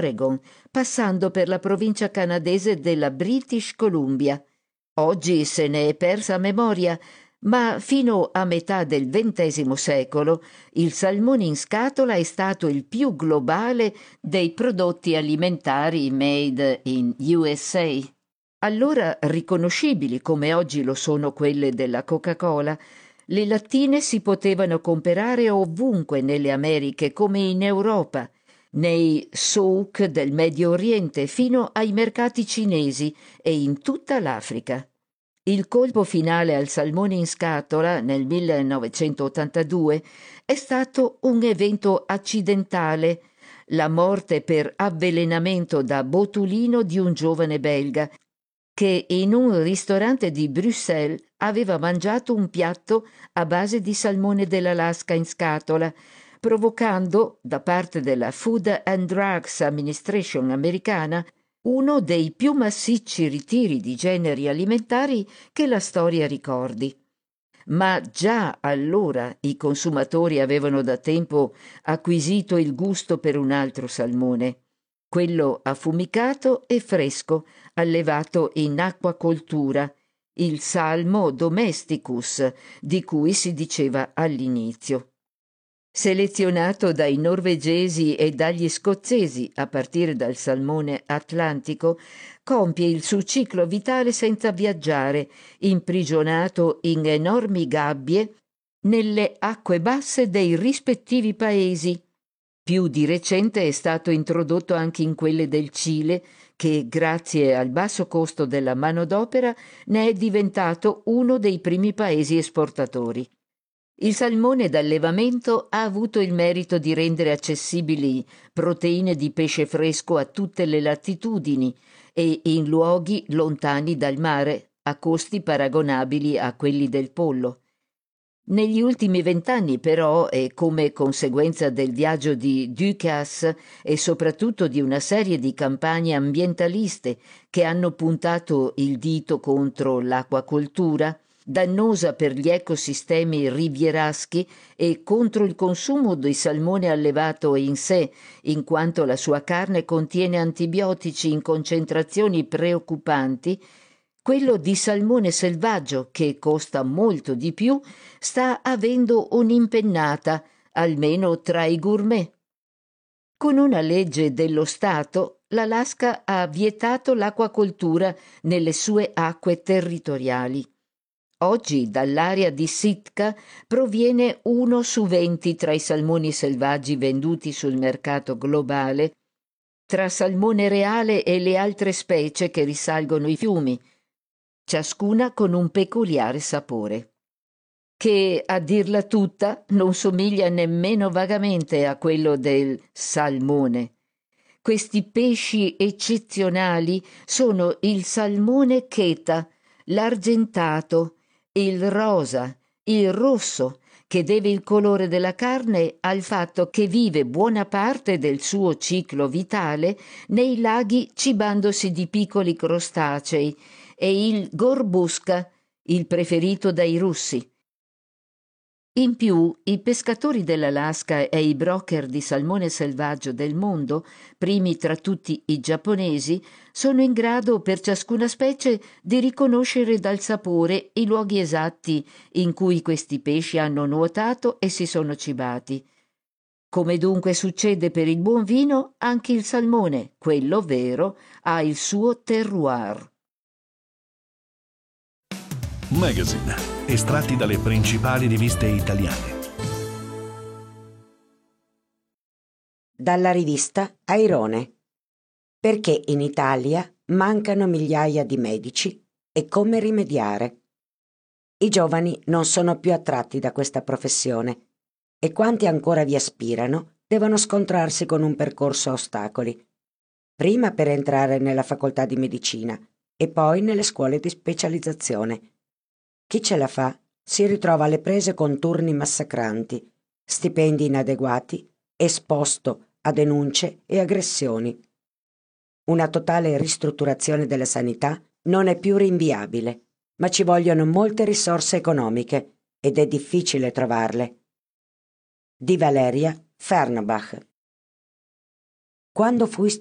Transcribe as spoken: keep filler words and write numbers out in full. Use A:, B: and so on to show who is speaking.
A: Oregon, passando per la provincia canadese della British Columbia. Oggi se ne è persa memoria, ma fino a metà del ventesimo secolo il salmone in scatola è stato il più globale dei prodotti alimentari made in U S A. Allora riconoscibili come oggi lo sono quelle della Coca-Cola, le lattine si potevano comprare ovunque nelle Americhe come in Europa, nei souk del Medio Oriente fino ai mercati cinesi e in tutta l'Africa. Il colpo finale al salmone in scatola nel millenovecentottantadue è stato un evento accidentale, la morte per avvelenamento da botulino di un giovane belga che in un ristorante di Bruxelles aveva mangiato un piatto a base di salmone dell'Alaska in scatola, provocando, da parte della Food and Drugs Administration americana, uno dei più massicci ritiri di generi alimentari che la storia ricordi. Ma già allora i consumatori avevano da tempo acquisito il gusto per un altro salmone, quello affumicato e fresco, allevato in acquacoltura, il Salmo domesticus, di cui si diceva all'inizio. Selezionato dai norvegesi e dagli scozzesi a partire dal salmone atlantico, compie il suo ciclo vitale senza viaggiare, imprigionato in enormi gabbie nelle acque basse dei rispettivi paesi. Più di recente è stato introdotto anche in quelle del Cile, che grazie al basso costo della manodopera ne è diventato uno dei primi paesi esportatori. Il salmone d'allevamento ha avuto il merito di rendere accessibili proteine di pesce fresco a tutte le latitudini e in luoghi lontani dal mare, a costi paragonabili a quelli del pollo. Negli ultimi vent'anni però, e come conseguenza del viaggio di Ducasse e soprattutto di una serie di campagne ambientaliste che hanno puntato il dito contro l'acquacoltura, dannosa per gli ecosistemi rivieraschi, e contro il consumo di salmone allevato in sé, in quanto la sua carne contiene antibiotici in concentrazioni preoccupanti, quello di salmone selvaggio, che costa molto di più, sta avendo un'impennata, almeno tra i gourmet. Con una legge dello Stato, l'Alaska ha vietato l'acquacoltura nelle sue acque territoriali. Oggi dall'area di Sitka proviene uno su venti tra i salmoni selvaggi venduti sul mercato globale, tra salmone reale e le altre specie che risalgono i fiumi, ciascuna con un peculiare sapore, che, a dirla tutta, non somiglia nemmeno vagamente a quello del salmone. Questi pesci eccezionali sono il salmone cheta, l'argentato, il rosa, il rosso, che deve il colore della carne al fatto che vive buona parte del suo ciclo vitale nei laghi cibandosi di piccoli crostacei, e il gorbusca, il preferito dai russi. In più, i pescatori dell'Alaska e i broker di salmone selvaggio del mondo, primi tra tutti i giapponesi, sono in grado per ciascuna specie di riconoscere dal sapore i luoghi esatti in cui questi pesci hanno nuotato e si sono cibati. Come dunque succede per il buon vino, anche il salmone, quello vero, ha il suo terroir.
B: Magazine, estratti dalle principali riviste italiane.
C: Dalla rivista Airone. Perché in Italia mancano migliaia di medici e come rimediare. I giovani non sono più attratti da questa professione e quanti ancora vi aspirano devono scontrarsi con un percorso a ostacoli, prima per entrare nella facoltà di medicina e poi nelle scuole di specializzazione. Chi ce la fa si ritrova alle prese con turni massacranti, stipendi inadeguati, esposto a denunce e aggressioni. Una totale ristrutturazione della sanità non è più rinviabile, ma ci vogliono molte risorse economiche ed è difficile trovarle. Di Valeria Fernbach. Quando fui